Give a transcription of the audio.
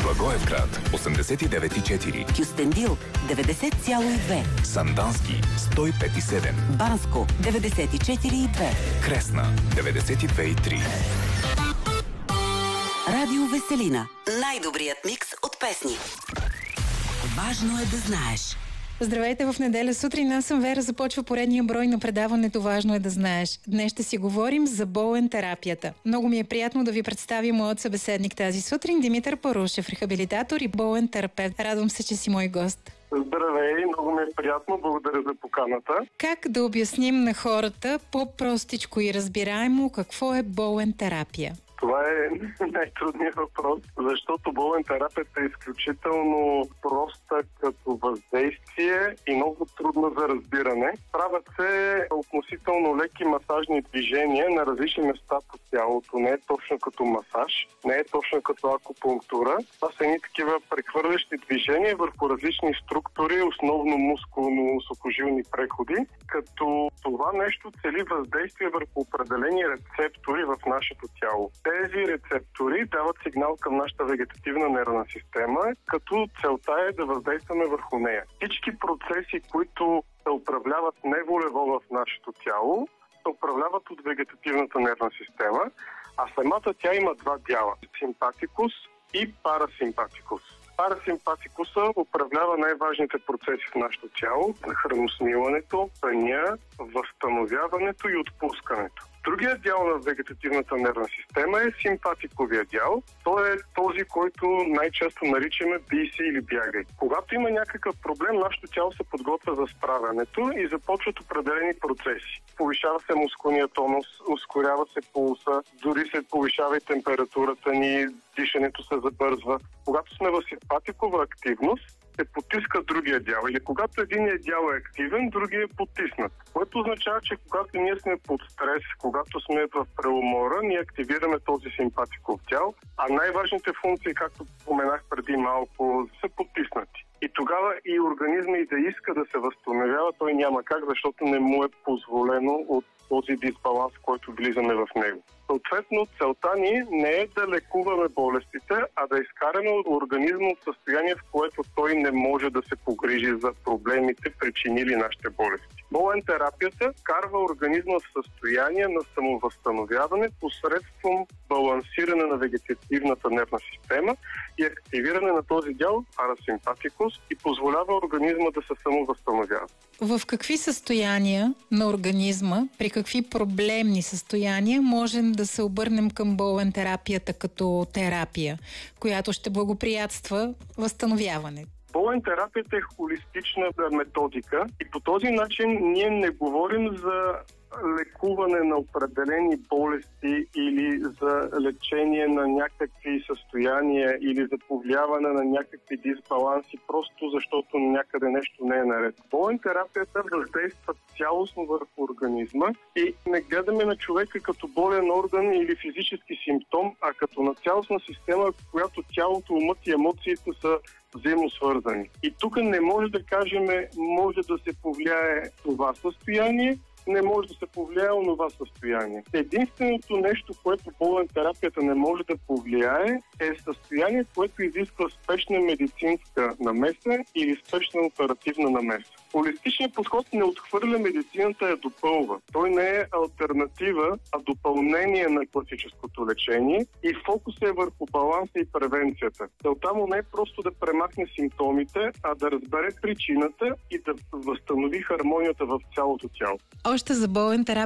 Благоевград 89,4, Кюстендил 90,2, Сандански 105,7, Банско 94,2, Кресна 92,3. Радио Веселина. Най-добрият микс от песни. Важно е да знаеш. Здравейте в неделя сутрин, аз съм Вера, започва поредния брой на предаването «Важно е да знаеш». Днес ще си говорим за болен терапията. Много ми е приятно да ви представя моят събеседник тази сутрин, Димитър Парушев, рехабилитатор и болен терапевт. Радвам се, че си мой гост. Здравей, много ми е приятно, благодаря за поканата. Как да обясним на хората по-простичко и разбираемо какво е болен терапия? Това е най-трудният въпрос, защото болен терапията е изключително проста като въздействие и много трудна за разбиране. Правят се относително леки масажни движения на различни места по тялото. Не е точно като масаж, не е точно като акупунктура. Това са едни такива прехвърлящи движения върху различни структури, основно мускулно-сухожилни преходи, като това нещо цели въздействие върху определени рецептори в нашето тяло. Тези рецептори дават сигнал към нашата вегетативна нервна система, като целта е да въздействаме върху нея. Всички процеси, които се управляват неволево в нашето тяло, се управляват от вегетативната нервна система, а самата тя има два дяла – симпатикус и парасимпатикус. Парасимпатикуса управлява най-важните процеси в нашето тяло – храносмилането, съня, възстановяването и отпускането. Другият дял на вегетативната нервна система е симпатиковия дял. Той е този, който най-често наричаме бий се или бягай. Когато има някакъв проблем, нашето тяло се подготвя за справянето и започват определени процеси. Повишава се мускулния тонус, ускорява се пулса, дори се повишава и температурата ни, дишането се забързва. Когато сме в симпатикова активност, се потиска другия дял. Или когато единият дял е активен, другия е потиснат. Което означава, че когато ние сме под стрес, когато сме в преумора, ние активираме този симпатиков дял, а най-важните функции, както споменах преди малко, са потиснати. И тогава и организма и да иска да се възстановява, той няма как, защото не му е позволено от този дисбаланс, в който влизаме в него. Съответно, целта ни не е да лекуваме болестите, а да изкараме от организма от състояние, в което той не може да се погрижи за проблемите, причинили нашите болести. Болен терапията карва организма в състояние на самовъзстановяване посредством балансиране на вегетативната нервна система и активиране на този дял парасимпатикус и позволява организма да се самовъзстановява. В какви състояния на организма, при какви проблемни състояния можем да се обърнем към болен терапията като терапия, която ще благоприятства възстановяването? Болен терапията е холистична методика и по този начин ние не говорим за лекуване на определени болести или за лечение на някакви състояния или за повлияване на някакви дисбаланси, просто защото някъде нещо не е наред. Болен терапията въздейства цялостно върху организма и не гледаме на човека като болен орган или физически симптом, а като на цялостна система, в която тялото, умът и емоциите са взаимосвързани. И тук не може да кажем, може да се повлияе това състояние, не може да се повлияе онова състояние. Единственото нещо, което болен терапията не може да повлияе, е състояние, което изисква спешна медицинска намеса или спешна оперативна намеса. Холистичният подход не отхвърля медицината, я допълва. Той не е алтернатива, а допълнение на класическото лечение и фокусът е върху баланса и превенцията. Целта му не е просто да премахне симптомите, а да разбере причината и да възстанови хармонията в цялото тяло. Още за болен терапия